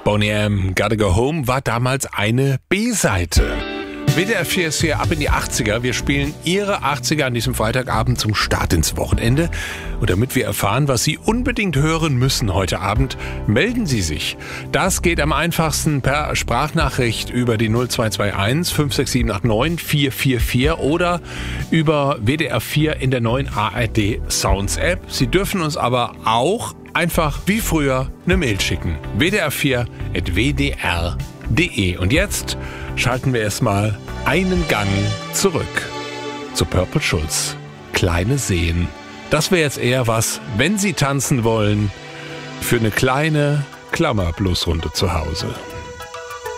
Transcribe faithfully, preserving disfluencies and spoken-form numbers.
Boney M. Gotta Go Home war damals eine B-Seite. W D R vier ist hier ab in die achtziger. Wir spielen Ihre achtziger an diesem Freitagabend zum Start ins Wochenende. Und damit wir erfahren, was Sie unbedingt hören müssen heute Abend, melden Sie sich. Das geht am einfachsten per Sprachnachricht über die null zwei zwei eins fünf sechs sieben acht neun vier vier vier oder über W D R vier in der neuen A R D Sounds App. Sie dürfen uns aber auch einfach wie früher eine Mail schicken. w d r vier at w d r punkt d e. Und jetzt schalten wir erstmal einen Gang zurück zu Purple Schulz. Kleine Seen. Das wäre jetzt eher was, wenn Sie tanzen wollen, für eine kleine Klammerbluesrunde zu Hause.